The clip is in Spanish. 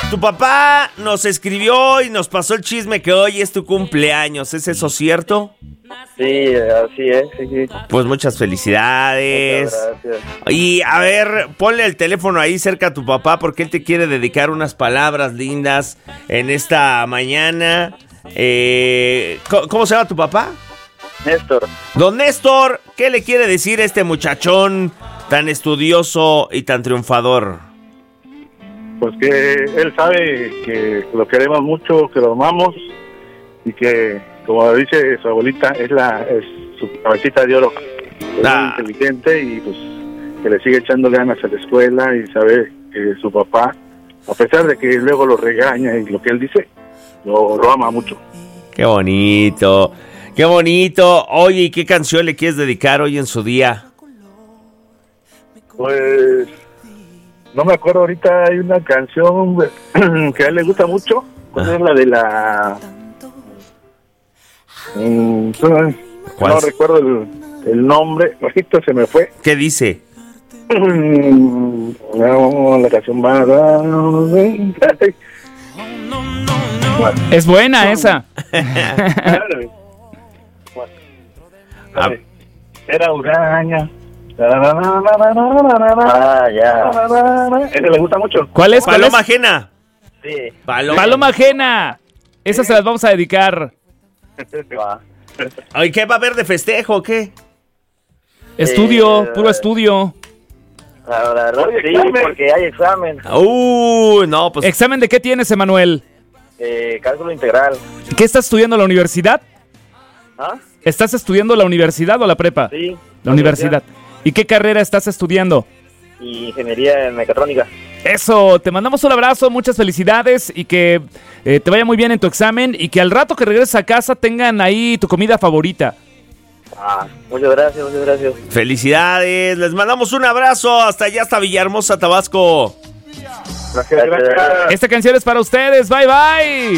tu papá nos escribió y nos pasó el chisme que hoy es tu cumpleaños. ¿Es eso cierto? Sí, así es, sí. Pues muchas felicidades. Muchas gracias. Y a ver, ponle el teléfono ahí cerca a tu papá porque él te quiere dedicar unas palabras lindas en esta mañana. ¿Cómo se llama tu papá? Néstor. Don Néstor, ¿qué le quiere decir a este muchachón tan estudioso y tan triunfador? Pues que él sabe que lo queremos mucho, que lo amamos y que, como dice su abuelita, es su cabecita de oro. Es muy inteligente y pues que le sigue echando ganas a la escuela y sabe que su papá, a pesar de que luego lo regaña y lo que él dice, lo ama mucho. Qué bonito, qué bonito. Oye, ¿y qué canción le quieres dedicar hoy en su día? Pues no me acuerdo ahorita, hay una canción que a él le gusta mucho. ¿Cuál es la de la...? ¿Cuál? No recuerdo el nombre, ahorita se me fue. ¿Qué dice? No, la canción va... Es buena esa. Era Uraña. Ya. Ese le gusta mucho. ¿Cuál es? Paloma ajena. Sí. Paloma ajena. Esas se las vamos a dedicar. Va. Ay, ¿qué va a haber de festejo o qué? Estudio, puro estudio. La verdad, sí, porque hay examen. No, pues... ¿Examen de qué tienes, Emanuel? Cálculo integral. ¿Qué estás estudiando, la universidad? ¿Ah? ¿Estás estudiando la universidad o la prepa? Sí. La universidad. ¿Y qué carrera estás estudiando? Y ingeniería en mecatrónica. Eso, te mandamos un abrazo, muchas felicidades y que te vaya muy bien en tu examen y que al rato que regreses a casa tengan ahí tu comida favorita. Muchas gracias, muchas gracias. Felicidades, les mandamos un abrazo hasta allá, hasta Villahermosa, Tabasco. Gracias. Esta canción es para ustedes, bye bye.